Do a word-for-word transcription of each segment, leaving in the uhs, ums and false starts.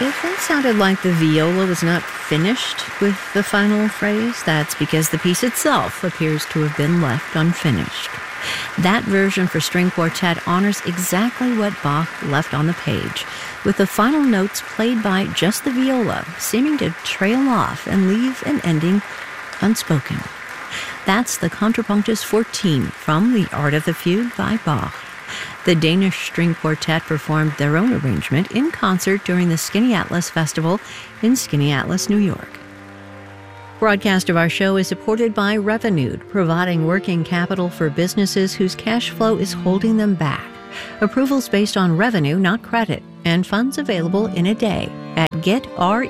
If it sounded like the viola was not finished with the final phrase, that's because the piece itself appears to have been left unfinished. That version for string quartet honors exactly what Bach left on the page, with the final notes played by just the viola, seeming to trail off and leave an ending unspoken. That's the Contrapunctus fourteen from The Art of the Fugue by Bach. The Danish String Quartet performed their own arrangement in concert during the Skinny Atlas Festival in Skinny Atlas, New York. Broadcast of our show is supported by Revenued, providing working capital for businesses whose cash flow is holding them back. Approvals based on revenue, not credit, and funds available in a day at get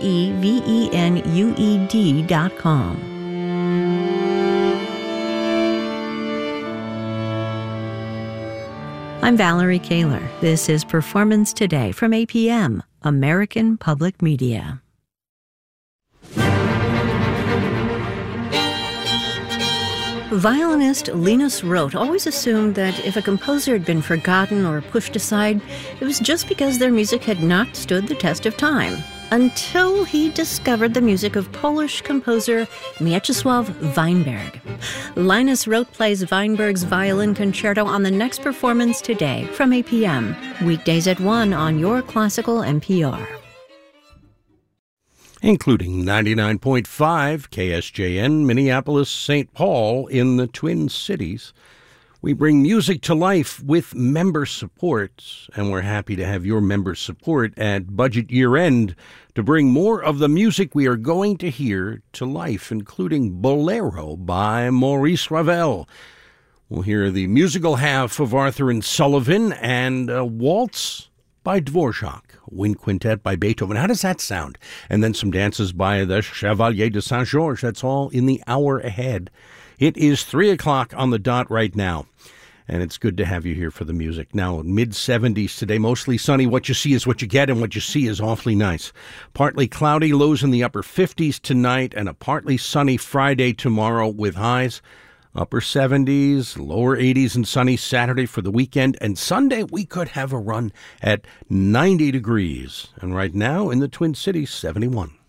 revenued dot com. I'm Valerie Kaler. This is Performance Today from A P M, American Public Media. Violinist Linus Roth always assumed that if a composer had been forgotten or pushed aside, it was just because their music had not stood the test of time, until he discovered the music of Polish composer Mieczysław Weinberg. Linus Roth plays Weinberg's Violin Concerto on the next Performance Today from A P M, weekdays at one on your classical N P R. Including ninety-nine point five K S J N, Minneapolis, Saint Paul in the Twin Cities. We bring music to life with member support, and we're happy to have your member support at budget year end to bring more of the music we are going to hear to life, including Bolero by Maurice Ravel. We'll hear the musical half of Arthur and Sullivan and a waltz by Dvorak, Wind Quintet by Beethoven. How does that sound? And then some dances by the Chevalier de Saint-Georges. That's all in the hour ahead. It is three o'clock on the dot right now, and it's good to have you here for the music. Now, mid seventies today, mostly sunny. What you see is what you get, and what you see is awfully nice. Partly cloudy, lows in the upper fifties tonight, and a partly sunny Friday tomorrow with highs upper seventies, lower eighties, and sunny Saturday for the weekend. And Sunday, we could have a run at ninety degrees. And right now, in the Twin Cities, seventy-one.